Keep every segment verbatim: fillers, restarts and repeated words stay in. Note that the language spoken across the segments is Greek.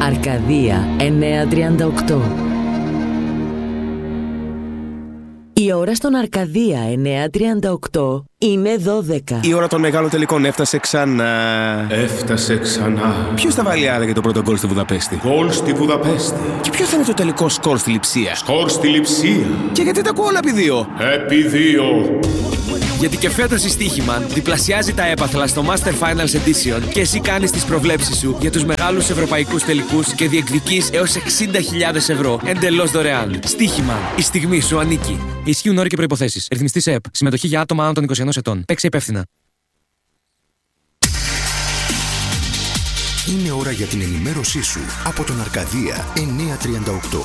Αρκαδία εννιακόσια τριάντα οκτώ. Η ώρα στον Αρκαδία εννιακόσια τριάντα οκτώ είναι δώδεκα. Η ώρα των μεγάλων τελικών έφτασε ξανά. Έφτασε ξανά. Ποιος θα βάλει άρα για το πρώτο γκολ στη Βουδαπέστη? Γκολ στη Βουδαπέστη. Και ποιο θα είναι το τελικό σκορ στη Λειψία? Σκορ στη Λειψία. Και γιατί τα ακούω όλα επί δύο? Επί δύο. Γιατί και φέτος η Στοίχημαν διπλασιάζει τα έπαθλα στο Master Finals Edition και εσύ κάνεις τις προβλέψεις σου για τους μεγάλους ευρωπαϊκούς τελικούς και διεκδικείς έως εξήντα χιλιάδες ευρώ εντελώς δωρεάν. Στοίχημαν. Η στιγμή σου ανήκει. Ισχύουν όροι και προϋποθέσεις. Ρυθμιστής ΕΕΠ. Συμμετοχή για άτομα άνω των είκοσι ενός ετών. Παίξε υπεύθυνα. Είναι ώρα για την ενημέρωσή σου από τον Αρκαδία εννιακόσια τριάντα οκτώ.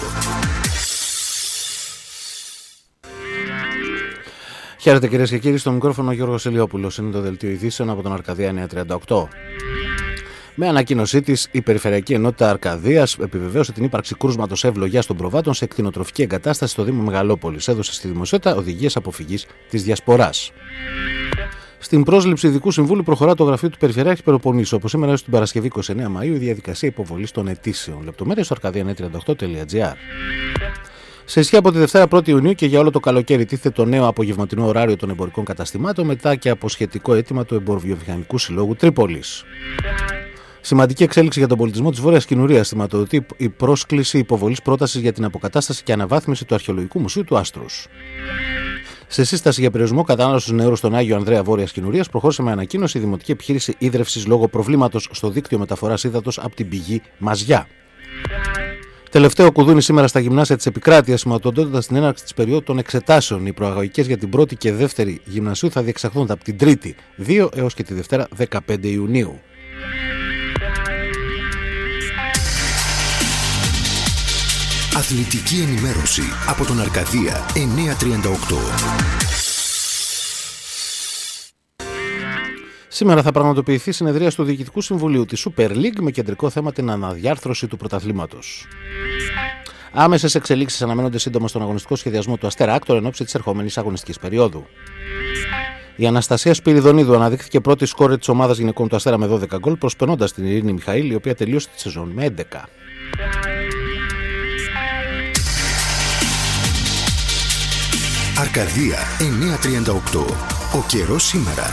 Χαίρετε κυρίες και κύριοι, στο μικρόφωνο ο Γιώργος Ηλιόπουλος. Είναι το δελτίο ειδήσεων από τον Αρκαδία εννιακόσια τριάντα οκτώ. Με ανακοίνωσή της, η Περιφερειακή Ενότητα Αρκαδίας επιβεβαίωσε την ύπαρξη κρούσματος ευλογιάς των προβάτων σε κτηνοτροφική εγκατάσταση στο Δήμο Μεγαλόπολης. Έδωσε στη δημοσιότητα οδηγίες αποφυγής της διασποράς. Στην πρόσληψη ειδικού συμβούλου προχωρά το γραφείο του Περιφερειάρχη Πελοποννήσου. Από σήμερα έως την Παρασκευή είκοσι εννέα Μαΐου η διαδικασία υποβολής των αιτήσεων. Λεπτομέρειες στο αρκαδία εννιακόσια τριάντα οκτώ τελεία τζι άρ. Σε ισχύ από τη Δευτέρα πρώτη Ιουνίου και για όλο το καλοκαίρι τίθεται το νέο απογευματινό ωράριο των εμπορικών καταστημάτων μετά και από σχετικό αίτημα του Εμποροβιομηχανικού Συλλόγου Τρίπολης. Σημαντική εξέλιξη για τον πολιτισμό της Βόρειας Κινουρίας. Θυματοδοτεί η πρόσκληση υποβολής πρότασης για την αποκατάσταση και αναβάθμιση του Αρχαιολογικού Μουσείου του Άστρους. Σε σύσταση για περιορισμό κατανάλωσης νερού στον Άγιο Ανδρέα Βόρειας Κινουρίας, προχώρησε με ανακοίνωση η δημοτική επιχείρηση ίδρευσης λόγω προβλήματος στο δίκτυο μεταφοράς ύδατος από την πηγή Μαζιά. Τελευταίο κουδούνι σήμερα στα γυμνάσια της Επικράτειας, σηματοδοτώντας την έναρξη της περίοδου των εξετάσεων. Οι προαγωγικές για την πρώτη και δεύτερη γυμνασίου θα διεξαχθούν από την Τρίτη δύο έως και τη Δευτέρα δεκαπέντε Ιουνίου. Αθλητική ενημέρωση από τον Αρκαδία εννιακόσια τριάντα οκτώ. Σήμερα θα πραγματοποιηθεί συνεδρία του Διοικητικού Συμβουλίου της Super League με κεντρικό θέμα την αναδιάρθρωση του πρωταθλήματος. Άμεσες εξελίξεις αναμένονται σύντομα στον αγωνιστικό σχεδιασμό του Αστέρα Άκτορ εν ώψη της ερχόμενης αγωνιστικής περίοδου. Η Αναστασία Σπυριδονίδου αναδείχθηκε πρώτη σκόρερ της ομάδας γυναικών του Αστέρα με δώδεκα γκολ, προσπερνώντας την Ειρήνη Μιχαήλ, η οποία τελείωσε τη σεζόν με έντεκα. Αρκαδία εννιακόσια τριάντα οκτώ. Ο καιρός σήμερα.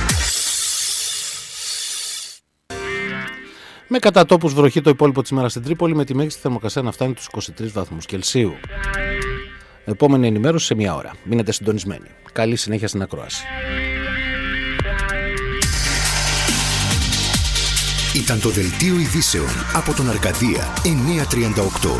Με κατά τόπους βροχή το υπόλοιπο της ημέρας στην Τρίπολη, με τη μέγιστη θερμοκρασία να φτάνει τους είκοσι τρεις βαθμούς Κελσίου. Επόμενη ενημέρωση σε μία ώρα. Μείνετε συντονισμένοι. Καλή συνέχεια στην ακρόαση. Ήταν το δελτίο ειδήσεων από τον Αρκαδία εννιακόσια τριάντα οκτώ.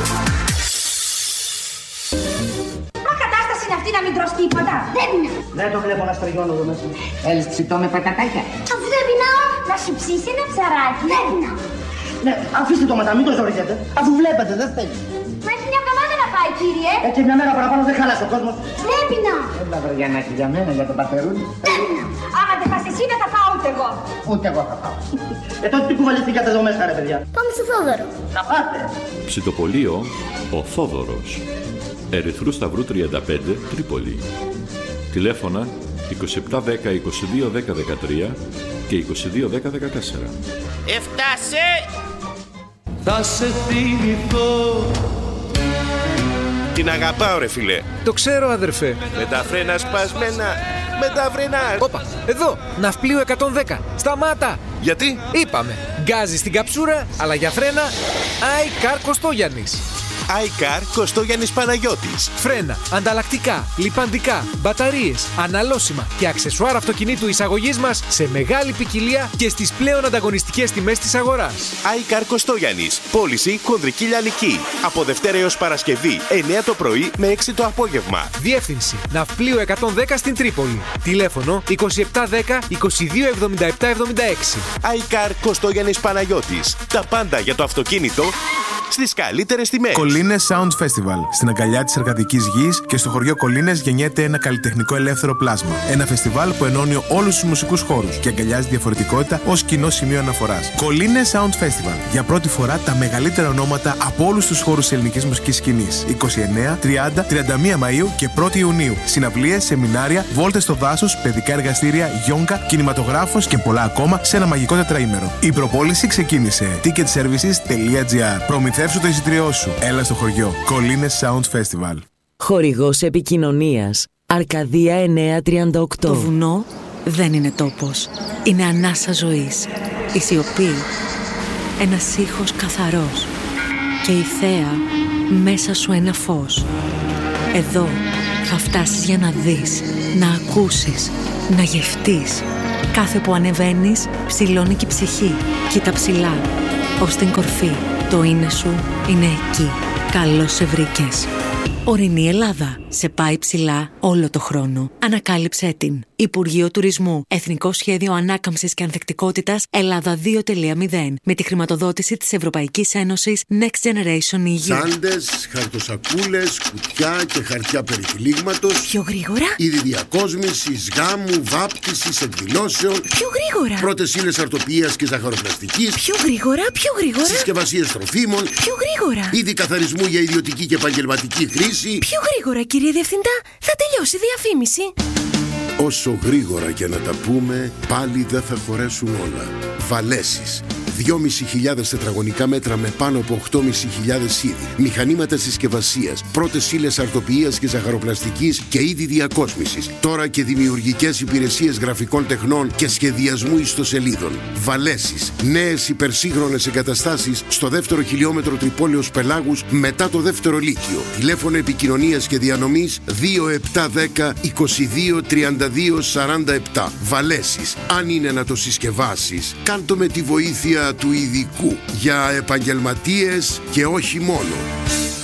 Μα κατάσταση είναι αυτή να μην τρως τίποτα. Δεν πεινά. Δεν το βλέπω να στριγώνω εδώ μέσα. Θέλεις ψητό με πατατάκια? Αφού δεν πεινάω, να σου ψήσει ένα ψαράκι. Δεν πεινάω. Ναι, αφήστε το μετά, μην το ζορίζετε. Αφού βλέπετε, δεν θέλει. Μα έχει μια εβδομάδα να πάει, κύριε. Έτσι μια μέρα παραπάνω δεν χαλάσει ο κόσμος. Δεν πεινάω. Έλα βαριανάκι για μένα, για τον πατερούλι. Δεν πεινάω. Άμα δεν πας εσύ, δεν θα πάω ούτε εγώ. Ούτε εγώ θα πάω. Ε, τότε τι κουβαληθήκατε εδώ μέσα, ρε παιδιά? Πάμε στο Θόδωρο. Θα πάτε. Ψητοπολείο ο Θόδωρος. Ερυθρού Σταυρού τριάντα πέντε, Τρίπολη. Τηλέφωνα είκοσι επτά δέκα είκοσι δύο δέκα δεκατρία και είκοσι δύο δέκα δεκατέσσερα. Έφτασε! Θα σε θυμηθώ. Την αγαπάω ρε φίλε. Το ξέρω αδερφέ. Με τα φρένα σπασμένα. Με τα φρένα. Όπα, εδώ, ναυπλίο εκατόν δέκα. Σταμάτα. Γιατί? Είπαμε, γκάζι στην καψούρα, αλλά για φρένα iCar Κωστόγιαννης. iCar Κωστόγιαννης Παναγιώτης. Φρένα, ανταλλακτικά, λιπαντικά, μπαταρίες, αναλώσιμα και αξεσουάρ αυτοκινήτου εισαγωγής μας σε μεγάλη ποικιλία και στις πλέον ανταγωνιστικές τιμές της αγοράς. iCar Κωστόγιανης. Πώληση χονδρική λιανική. Από Δευτέρα έως Παρασκευή, εννιά το πρωί με έξι το απόγευμα. Διεύθυνση Ναυπλίου εκατόν δέκα στην Τρίπολη. Τηλέφωνο είκοσι επτά δέκα είκοσι δύο εβδομήντα επτά εβδομήντα έξι. iCar Κωστόγιανης Παναγιώτης. Τα πάντα για το αυτοκίνητο στις καλύτερες τιμές. Κολλήνες Sound Festival. Στην αγκαλιά της εργατικής γης και στο χωριό Κολλήνες γεννιέται ένα καλλιτεχνικό ελεύθερο πλάσμα. Ένα φεστιβάλ που ενώνει όλους τους μουσικούς χώρους και αγκαλιάζει διαφορετικότητα ως κοινό σημείο αναφοράς. Κολλήνες Sound Festival. Για πρώτη φορά τα μεγαλύτερα ονόματα από όλους τους χώρους της ελληνικής μουσικής σκηνής. είκοσι εννέα, τριάντα, τριάντα μία Μαΐου και πρώτη Ιουνίου. Συναυλίες, σεμινάρια, βόλτες στο δάσος, παιδικά εργαστήρια, γιόγκα, κινηματογράφος και πολλά ακόμα σε ένα μαγικό τετραήμερο. Η προπόληση ξεκίνησε. ticket services τελεία gr. Προμηθεύσου το εισιτήριό σου. Έλα στο χωριό. Κολλήνες Sound Festival. Χορηγός επικοινωνίας Αρκαδία εννιακόσια τριάντα οκτώ. Το βουνό δεν είναι τόπος. Είναι ανάσα ζωής. Η σιωπή. Ένας ήχος καθαρός. Και η θέα μέσα σου ένα φως. Εδώ θα φτάσεις για να δεις, να ακούσεις, να γευτείς. Κάθε που ανεβαίνεις ψηλώνει και η ψυχή. Κοίτα ψηλά, ως την κορφή. Το είναι σου είναι εκεί. Καλώς σε βρήκες. Ορεινή Ελλάδα. Σε πάει ψηλά όλο το χρόνο. Ανακάλυψέ την. Υπουργείο Τουρισμού. Εθνικό Σχέδιο Ανάκαμψης και Ανθεκτικότητας Ελλάδα δύο τελεία μηδέν. Με τη χρηματοδότηση της Ευρωπαϊκής Ένωσης Next Generation ι γιου. Τσάντες, χαρτοσακούλες, κουτιά και χαρτιά περιτυλίγματος. Πιο γρήγορα. Είδη διακόσμησης, γάμου, βάπτισης, εκδηλώσεων. Πιο γρήγορα. Πρώτες ύλες αρτοποιίας και ζαχαροπλαστικής. Πιο γρήγορα, πιο γρήγορα. Συσκευασίες τροφίμων. Πιο γρήγορα. Είδη καθαρισμού για ιδιωτική και επαγγελματική χρήση. Πιο γρήγορα, κύριε Διευθυντά. Θα τελειώσει η διαφήμιση. Όσο γρήγορα και να τα πούμε, πάλι δεν θα χωρέσουν όλα. Βαλέσεις. δυόμισι χιλιάδες τετραγωνικά μέτρα με πάνω από οκτώ χιλιάδες πεντακόσια είδη. Μηχανήματα συσκευασίας, πρώτες ύλες αρτοποιίας και ζαχαροπλαστικής και είδη διακόσμησης. Τώρα και δημιουργικές υπηρεσίες γραφικών τεχνών και σχεδιασμού ιστοσελίδων. Βαλέσεις. Νέες υπερσύγχρονες εγκαταστάσεις στο δεύτερο χιλιόμετρο Τρυπόλεως Πελάγους μετά το δεύτερο λύκειο. Τηλέφωνο επικοινωνίας και διανομής δύο επτά δέκα είκοσι δύο τριάντα δύο σαράντα επτά. Βαλέσεις. Αν είναι να το συσκευάσεις, κάντο με τη βοήθεια του ειδικού για επαγγελματίες και όχι μόνο.